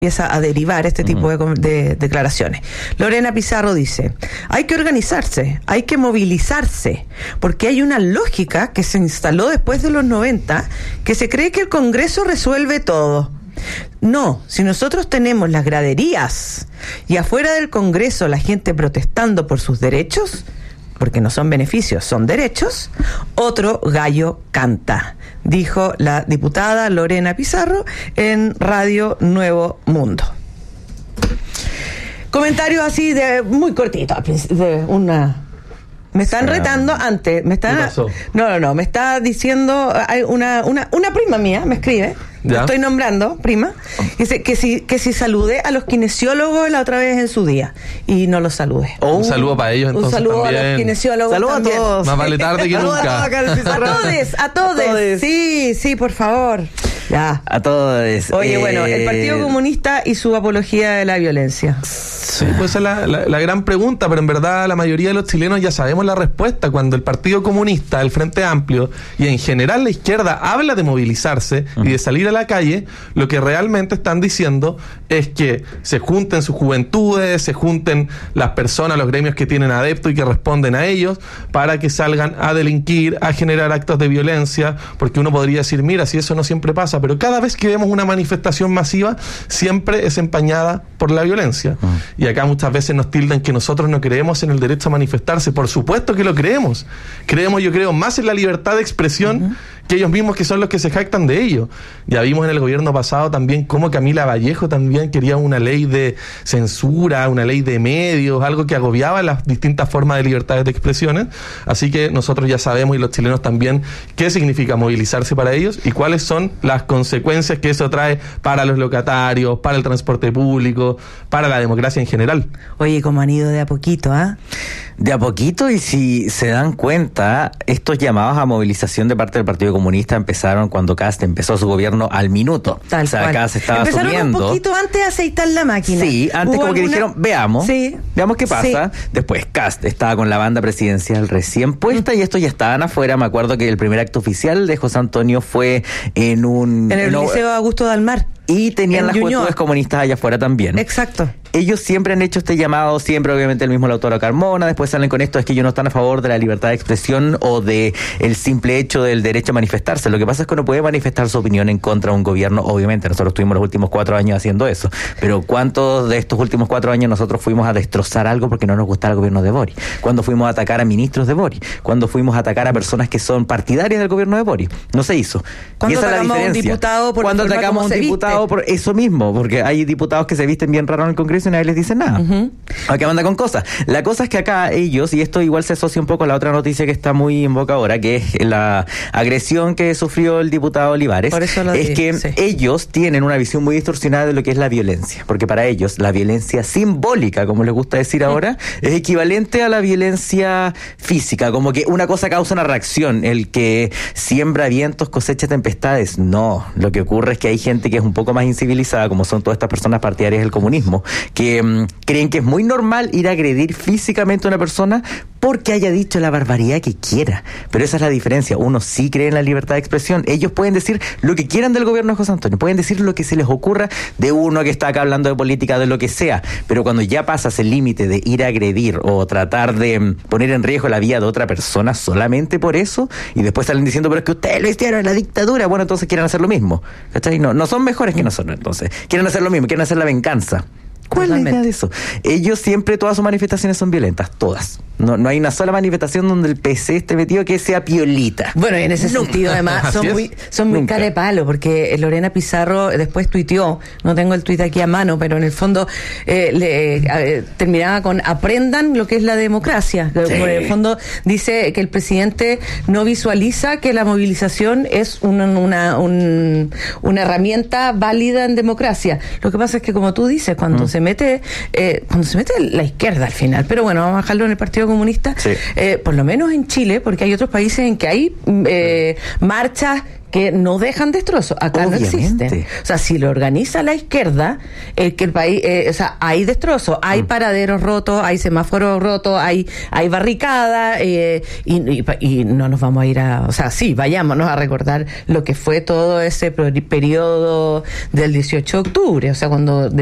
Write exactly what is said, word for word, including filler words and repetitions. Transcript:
empieza a derivar este tipo de, de declaraciones. Lorena Pizarro dice, hay que organizarse, hay que movilizarse, porque hay una lógica que se instaló después de los noventa, que se cree que el Congreso resuelve todo. No, si nosotros tenemos las graderías y afuera del Congreso la gente protestando por sus derechos, porque no son beneficios, son derechos, otro gallo canta, dijo la diputada Lorena Pizarro en Radio Nuevo Mundo. Comentarios así de muy cortito, de una... Me están retando antes, me están... No, no, no, me está diciendo, hay una, una, una prima mía me escribe, ¿ya? Estoy nombrando, prima, dice que si, que si saludé a los kinesiólogos la otra vez en su día, y no los saludé. Oh, un saludo para ellos entonces. Un saludo también. A los kinesiólogos. Saludos también. a todos. Más vale tarde que nunca. A todos, a todos. Sí, sí, por favor. Ya. A todos. Oye, eh... bueno, el Partido Comunista y su apología de la violencia. Sí, pues esa es la, la, la gran pregunta, pero en verdad la mayoría de los chilenos ya sabemos la respuesta. Cuando el Partido Comunista, el Frente Amplio y en general la izquierda habla de movilizarse uh-huh. y de salir a la calle, lo que realmente están diciendo es que se junten sus juventudes, se junten las personas, los gremios que tienen adeptos y que responden a ellos para que salgan a delinquir, a generar actos de violencia, porque uno podría decir, mira, si eso no siempre pasa, pero cada vez que vemos una manifestación masiva, siempre es empañada por la violencia. Uh-huh. Y acá muchas veces nos tildan que nosotros no creemos en el derecho a manifestarse. Por supuesto que lo creemos. Creemos, yo creo, más en la libertad de expresión uh-huh. que ellos mismos, que son los que se jactan de ello. Ya vimos en el gobierno pasado también cómo Camila Vallejo también quería una ley de censura, una ley de medios, algo que agobiaba las distintas formas de libertades de expresiones. Así que nosotros ya sabemos, y los chilenos también, qué significa movilizarse para ellos y cuáles son las consecuencias que eso trae para los locatarios, para el transporte público, para la democracia en general. Oye, como han ido de a poquito, ¿ah? ¿eh? De a poquito, y si se dan cuenta, estos llamados a movilización de parte del Partido Comunista empezaron cuando Kast empezó su gobierno al minuto. Tal o sea, cual. Kast estaba Empezaron asumiendo. un poquito antes de aceitar la máquina. Sí, antes como alguna... que dijeron, veamos, sí. veamos qué pasa. Sí. Después Kast estaba con la banda presidencial recién puesta mm. y estos ya estaban afuera. Me acuerdo que el primer acto oficial de José Antonio fue en un... En el en Liceo Augusto Dalmar. Y tenían las juventudes comunistas allá afuera también. Exacto. Ellos siempre han hecho este llamado, siempre obviamente el mismo Lautaro Carmona, después salen con esto, es que ellos no están a favor de la libertad de expresión o de el simple hecho del derecho a manifestarse. Lo que pasa es que uno puede manifestar su opinión en contra de un gobierno, obviamente, nosotros estuvimos los últimos cuatro años haciendo eso, pero ¿cuántos de estos últimos cuatro años nosotros fuimos a destrozar algo porque no nos gustaba el gobierno de Boric? ¿Cuándo fuimos a atacar a ministros de Boric? ¿Cuándo fuimos a atacar a personas que son partidarias del gobierno de Boric? No se hizo. ¿Cuándo atacamos a un diputado por ¿Cuándo atacamos a un diputado por eso mismo? Porque hay diputados que se visten bien raro en el Congreso y nadie les dice nada. Uh-huh. Acá manda con cosas. La cosa es que acá ellos, y esto igual se asocia un poco a la otra noticia que está muy en boca ahora, que es la agresión que sufrió el diputado Olivares, Por eso lo es digo, que sí. ellos tienen una visión muy distorsionada de lo que es la violencia, porque para ellos la violencia simbólica, como les gusta decir ahora, es equivalente a la violencia física, como que una cosa causa una reacción, el que siembra vientos cosecha tempestades. No, lo que ocurre es que hay gente que es un poco más incivilizada, como son todas estas personas partidarias del comunismo, que mmm, creen que es muy normal ir a agredir físicamente a una persona porque haya dicho la barbaridad que quiera. Pero esa es la diferencia. Uno sí cree en la libertad de expresión. Ellos pueden decir lo que quieran del gobierno de José Antonio, pueden decir lo que se les ocurra de uno que está acá hablando de política, de lo que sea, pero cuando ya pasas el límite de ir a agredir o tratar de poner en riesgo la vida de otra persona solamente por eso, y después salen diciendo, pero es que ustedes lo hicieron en la dictadura, bueno, entonces quieren hacer lo mismo, ¿cachai? No, no son mejores que nosotros, entonces quieren hacer lo mismo, quieren hacer la venganza. ¿Cuál es la idea de eso? Ellos siempre, todas sus manifestaciones son violentas, todas. No, no hay una sola manifestación donde el P C esté metido que sea piolita. Bueno, y en ese Nunca. sentido, además, son muy, son muy cara de palo, porque Lorena Pizarro después tuiteó, no tengo el tuit aquí a mano, pero en el fondo eh, le, eh, terminaba con aprendan lo que es la democracia. Sí. En el fondo dice que el presidente no visualiza que la movilización es una, una, un, una herramienta válida en democracia. Lo que pasa es que, como tú dices, cuando mm. se mete eh, cuando se mete la izquierda al final, pero bueno, vamos a dejarlo en el Partido Comunista, sí. eh, por lo menos en Chile, porque hay otros países en que hay eh, marchas que no dejan destrozos. Acá Obviamente. no existen. O sea, si lo organiza la izquierda, el que el país, eh, o sea, hay destrozos, hay mm. paraderos rotos, hay semáforos rotos, hay, hay barricadas, eh, y, y, y no nos vamos a ir a, o sea, sí, vayámonos a recordar lo que fue todo ese periodo del dieciocho de octubre, o sea, cuando